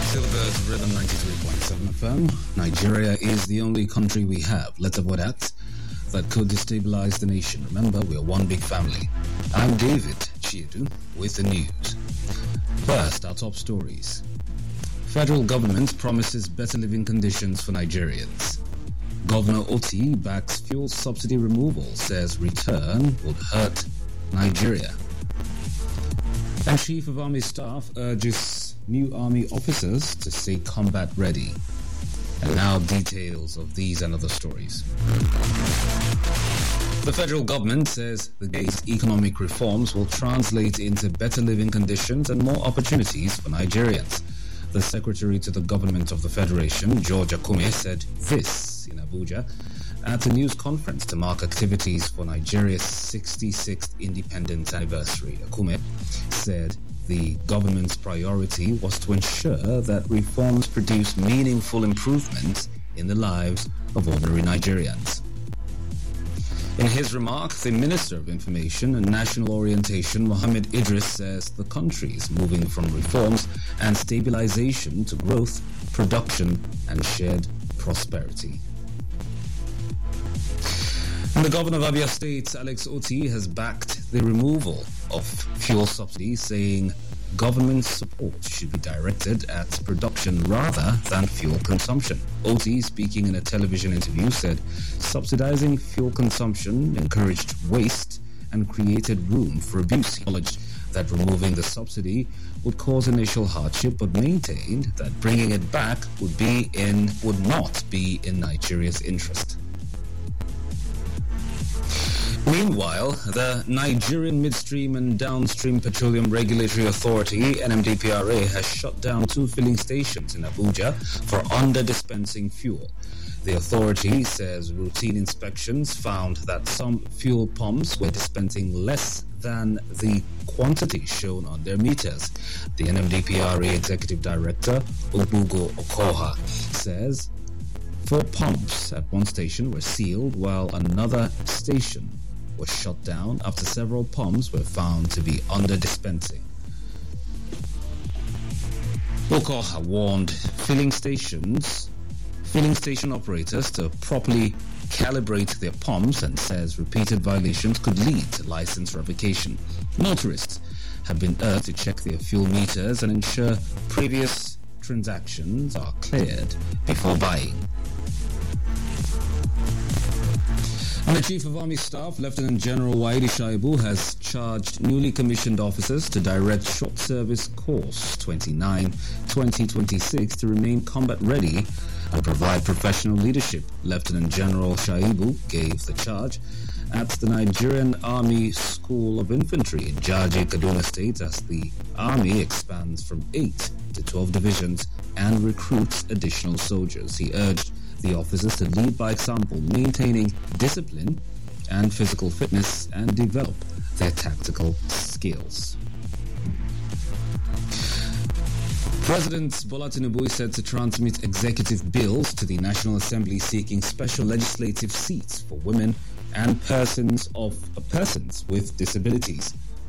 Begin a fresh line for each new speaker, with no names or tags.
Silver's Rhythm 93.7 FM. Nigeria is the only country we have, let's avoid that could destabilize the nation. Remember, we are one big family. I'm David Chiedu with the news. First, our top stories. Federal government promises better living conditions for Nigerians. Governor Oti backs fuel subsidy removal, says return would hurt Nigeria. And Chief of Army Staff urges new army officers to stay combat ready. And now details of these and other stories. The federal government says the day's economic reforms will translate into better living conditions and more opportunities for Nigerians. The Secretary to the Government of the Federation, George Akume, said this in Abuja at a news conference to mark activities for Nigeria's 66th independence anniversary. Akume said the government's priority was to ensure that reforms produce meaningful improvements in the lives of ordinary Nigerians. In his remark, the Minister of Information and National Orientation, Mohammed Idris, says the country is moving from reforms and stabilization to growth, production, and shared prosperity. And the governor of Abia State, Alex Oti, has backed the removal of fuel subsidies, saying government support should be directed at production rather than fuel consumption. Oti, speaking in a television interview, said subsidizing fuel consumption encouraged waste and created room for abuse. He acknowledged that removing the subsidy would cause initial hardship, but maintained that bringing it back would not be in Nigeria's interest. Meanwhile, the Nigerian Midstream and Downstream Petroleum Regulatory Authority, NMDPRA, has shut down 2 filling stations in Abuja for under-dispensing fuel. The authority says routine inspections found that some fuel pumps were dispensing less than the quantity shown on their meters. The NMDPRA Executive Director, Obugo Okoha, says 4 pumps at one station were sealed while another station was shut down after several pumps were found to be under-dispensing. Okoha warned filling station operators to properly calibrate their pumps and says repeated violations could lead to license revocation. Motorists have been urged to check their fuel meters and ensure previous transactions are cleared before buying. And the Chief of Army Staff, Lieutenant General Waidi Shaibu, has charged newly commissioned officers to direct Short Service Course 29-2026 to remain combat ready and provide professional leadership. Lieutenant General Shaibu gave the charge at the Nigerian Army School of Infantry in Jaji, Kaduna State, as the Army expands from 8 to 12 divisions and recruits additional soldiers. He urged the officers to lead by example, maintaining discipline and physical fitness and develop their tactical skills. President Bola Tinubu is said to transmit executive bills to the National Assembly seeking special legislative seats for women and persons with disabilities.